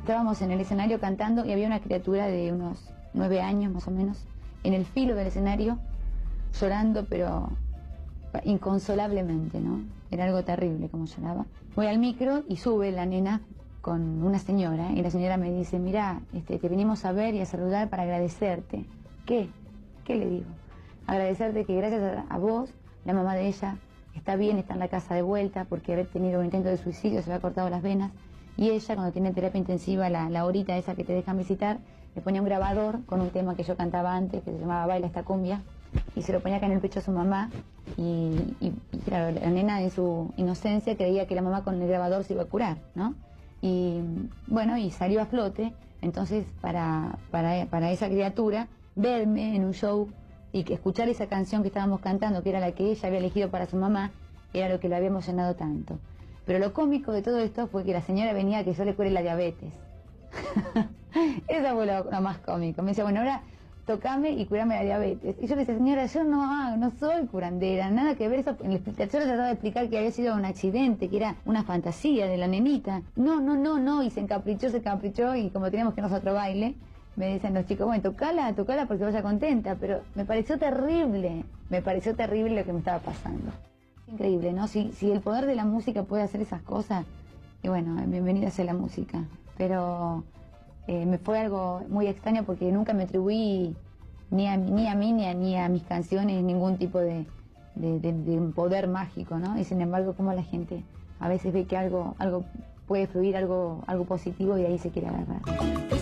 Estábamos en el escenario cantando y había una criatura de unos 9 años más o menos en el filo del escenario llorando, pero inconsolablemente, ¿no? Era algo terrible como lloraba. Voy al micro y sube la nena con una señora y la señora me dice: mirá, te venimos a ver y a saludar para agradecerte. ¿Qué? ¿Qué le digo? Agradecerte que gracias a vos, la mamá de ella está bien, está en la casa de vuelta porque había tenido un intento de suicidio, se había cortado las venas, y ella cuando tiene terapia intensiva, la horita esa que te dejan visitar, le ponía un grabador con un tema que yo cantaba antes, que se llamaba Baila esta cumbia, y se lo ponía acá en el pecho a su mamá, y claro, la nena en su inocencia creía que la mamá con el grabador se iba a curar, ¿no? Y bueno, y salió a flote. Entonces para esa criatura, verme en un show y que escuchar esa canción que estábamos cantando, que era la que ella había elegido para su mamá, era lo que lo había emocionado tanto. Pero lo cómico de todo esto fue que la señora venía a que yo le cure la diabetes. Eso fue lo más cómico. Me decía: bueno, ahora tocame y curame la diabetes. Y yo le decía: señora, yo no soy curandera, nada que ver eso. En la explicación le trataba de explicar que había sido un accidente, que era una fantasía de la nenita. No, y se encaprichó, y como teníamos que irnos a otro baile, me dicen los chicos: bueno, tocala porque vaya contenta. Pero me pareció terrible lo que me estaba pasando. Increíble, ¿no? Si el poder de la música puede hacer esas cosas, y bueno, bienvenida sea la música. Pero me fue algo muy extraño porque nunca me atribuí ni a mí ni a mis canciones ningún tipo de poder mágico, ¿no? Y sin embargo, como la gente a veces ve que algo puede fluir, algo positivo, y ahí se quiere agarrar.